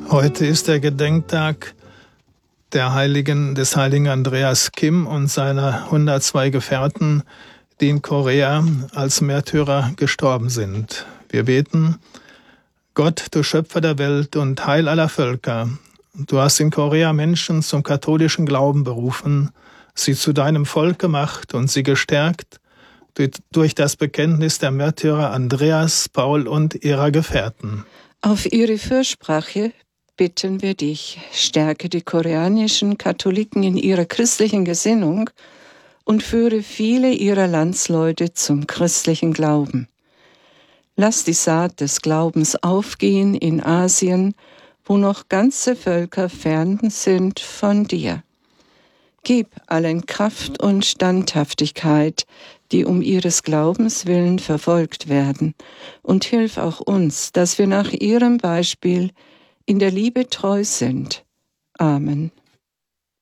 Heute ist der Gedenktag des heiligen Andreas Kim und seiner 102 Gefährten, die in Korea als Märtyrer gestorben sind. Wir beten: Gott, du Schöpfer der Welt und Heil aller Völker, du hast in Korea Menschen zum katholischen Glauben berufen, sie zu deinem Volk gemacht und sie gestärkt durch das Bekenntnis der Märtyrer Andreas, Paul und ihrer Gefährten. Auf ihre Fürsprache bitten wir dich, stärke die koreanischen Katholiken in ihrer christlichen Gesinnung und führe viele ihrer Landsleute zum christlichen Glauben. Lass die Saat des Glaubens aufgehen in Asien, wo noch ganze Völker fern sind von dir. Gib allen Kraft und Standhaftigkeit, die um ihres Glaubens willen verfolgt werden, und hilf auch uns, dass wir nach ihrem Beispiel in der Liebe treu sind. Amen.